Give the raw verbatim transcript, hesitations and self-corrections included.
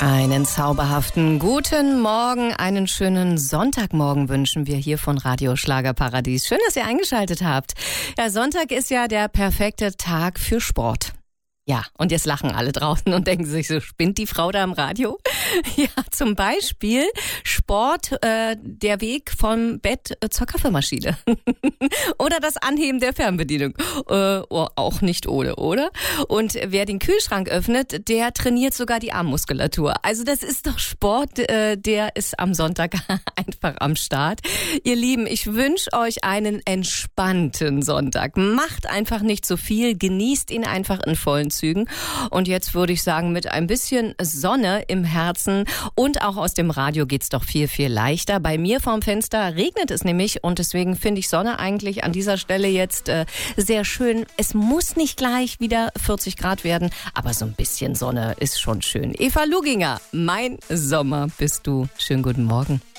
Einen zauberhaften guten Morgen, einen schönen Sonntagmorgen wünschen wir hier von Radio Schlagerparadies. Schön, dass ihr eingeschaltet habt. Ja, Sonntag ist ja der perfekte Tag für Sport. Ja, und jetzt lachen alle draußen und denken sich so, spinnt die Frau da im Radio? Ja, zum Beispiel Sport, äh, der Weg vom Bett äh, zur Kaffeemaschine. Oder das Anheben der Fernbedienung. Äh, oh, auch nicht ohne, oder? Und wer den Kühlschrank öffnet, der trainiert sogar die Armmuskulatur. Also das ist doch Sport, äh, der ist am Sonntag einfach am Start. Ihr Lieben, ich wünsche euch einen entspannten Sonntag. Macht einfach nicht so viel, genießt ihn einfach in vollen Zügen. Und jetzt würde ich sagen, mit ein bisschen Sonne im Herzen und auch aus dem Radio geht's doch viel, viel leichter. Bei mir vorm Fenster regnet es nämlich und deswegen finde ich Sonne eigentlich an dieser Stelle jetzt äh, sehr schön. Es muss nicht gleich wieder vierzig Grad werden, aber so ein bisschen Sonne ist schon schön. Eva Luginger, mein Sommer bist du. Schönen guten Morgen.